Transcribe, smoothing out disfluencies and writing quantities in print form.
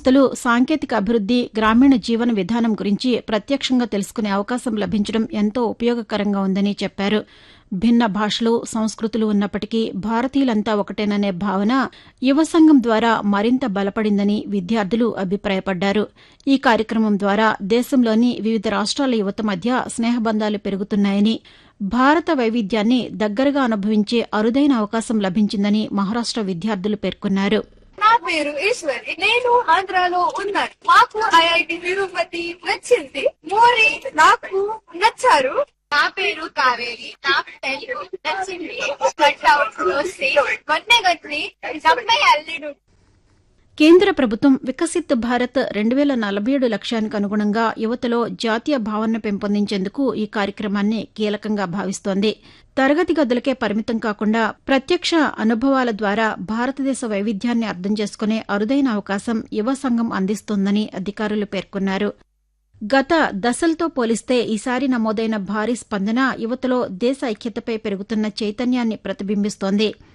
సంస్థలు సాంకేతిక అభివృద్ది, గ్రామీణ జీవన విధానం గురించి ప్రత్యక్షంగా తెలుసుకునే అవకాశం లభించడం ఎంతో ఉపయోగకరంగా ఉందని చెప్పారు. భిన్న భాషలు, సంస్కృతులు ఉన్నప్పటికీ భారతీయులంతా ఒకటేననే భావన యువ సంఘం ద్వారా మరింత బలపడిందని విద్యార్థులు అభిప్రాయపడ్డారు. ఈ కార్యక్రమం ద్వారా దేశంలోని వివిధ రాష్ట్రాల యువత మధ్య స్నేహబంధాలు పెరుగుతున్నాయని, భారత వైవిధ్యాన్ని దగ్గరగా అనుభవించే అరుదైన అవకాశం లభించిందని మహారాష్ట విద్యార్థులు పేర్కొన్నారు. నా పేరు ఈశ్వరి. నేను ఆంధ్రాలో ఉన్నాను. మాకు ఐఐటి తిరుపతి నచ్చింది. మోరీ నాకు నచ్చారు. నా పేరు కావేరి. నాకు తెలుగు నచ్చింది. మొన్నగట్ని నమ్మే అల్లుడు. కేంద్ర ప్రభుత్వం వికసిత్ భారత్ 2047 లక్ష్యానికి అనుగుణంగా యువతలో జాతీయ భావనను పెంపొందించేందుకు ఈ కార్యక్రమాన్ని కీలకంగా భావిస్తోంది. తరగతి గదులకే పరిమితం కాకుండా ప్రత్యక్ష అనుభవాల ద్వారా భారతదేశ వైవిధ్యాన్ని అర్థం చేసుకునే అరుదైన అవకాశం యువ సంఘం అందిస్తోందని అధికారులు పేర్కొన్నారు. గత దశలతో పోలిస్తే ఈసారి నమోదైన భారీ స్పందన యువతలో దేశ ఐక్యతపై పెరుగుతున్న చైతన్యాన్ని ప్రతిబింబిస్తోంది.